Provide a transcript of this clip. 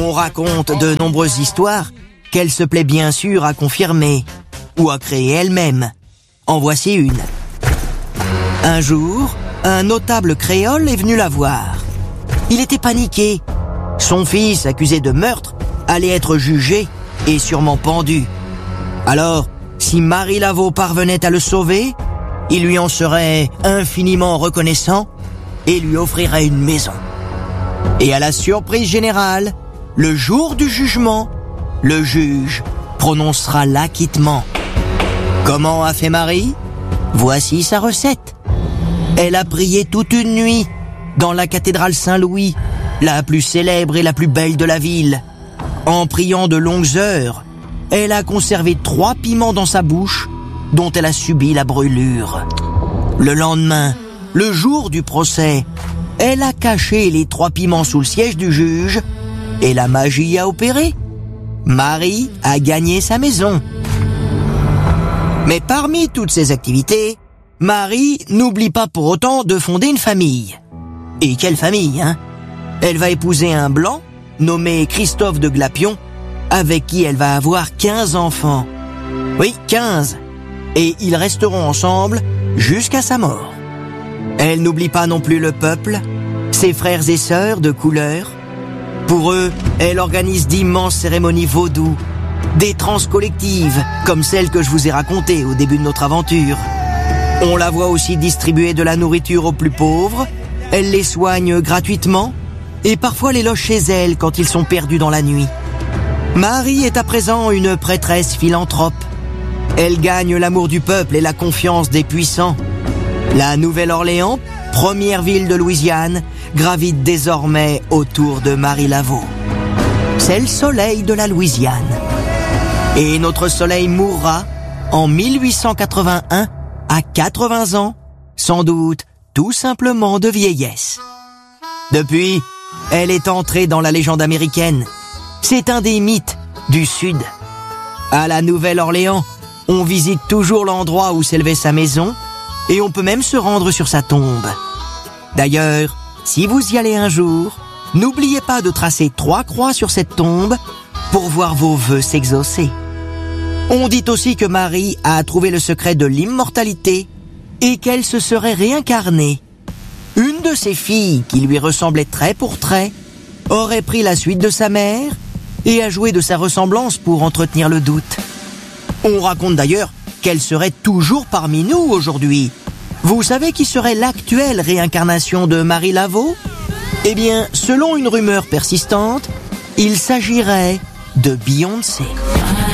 On raconte de nombreuses histoires qu'elle se plaît bien sûr à confirmer ou à créer elle-même. En voici une. Un jour, un notable créole est venu la voir. Il était paniqué. Son fils, accusé de meurtre, allait être jugé et sûrement pendu. Alors, si Marie Laveau parvenait à le sauver, il lui en serait infiniment reconnaissant et lui offrirait une maison. Et à la surprise générale, le jour du jugement, le juge prononcera l'acquittement. Comment a fait Marie ? Voici sa recette. Elle a prié toute une nuit dans la cathédrale Saint-Louis, la plus célèbre et la plus belle de la ville. En priant de longues heures, elle a conservé 3 piments dans sa bouche, dont elle a subi la brûlure. Le lendemain, le jour du procès, elle a caché les 3 piments sous le siège du juge et la magie a opéré. Marie a gagné sa maison. Mais parmi toutes ces activités, Marie n'oublie pas pour autant de fonder une famille. Et quelle famille, hein ? Elle va épouser un blanc nommé Christophe de Glapion, avec qui elle va avoir 15 enfants. Oui, 15. Et ils resteront ensemble jusqu'à sa mort. Elle n'oublie pas non plus le peuple, ses frères et sœurs de couleur. Pour eux, elle organise d'immenses cérémonies vaudou, des transes collectives, comme celle que je vous ai racontée au début de notre aventure. On la voit aussi distribuer de la nourriture aux plus pauvres, elle les soigne gratuitement, et parfois les loge chez elle quand ils sont perdus dans la nuit. Marie est à présent une prêtresse philanthrope. Elle gagne l'amour du peuple et la confiance des puissants. La Nouvelle-Orléans, première ville de Louisiane, gravite désormais autour de Marie Laveau. C'est le soleil de la Louisiane. Et notre soleil mourra en 1881 à 80 ans, sans doute tout simplement de vieillesse. Depuis, elle est entrée dans la légende américaine. C'est un des mythes du Sud. À la Nouvelle-Orléans, on visite toujours l'endroit où s'élevait sa maison et on peut même se rendre sur sa tombe. D'ailleurs, si vous y allez un jour, n'oubliez pas de tracer 3 croix sur cette tombe pour voir vos vœux s'exaucer. On dit aussi que Marie a trouvé le secret de l'immortalité et qu'elle se serait réincarnée. Une de ses filles, qui lui ressemblait trait pour trait, aurait pris la suite de sa mère et a joué de sa ressemblance pour entretenir le doute. On raconte d'ailleurs qu'elle serait toujours parmi nous aujourd'hui. Vous savez qui serait l'actuelle réincarnation de Marie Laveau ? Eh bien, selon une rumeur persistante, il s'agirait de Beyoncé.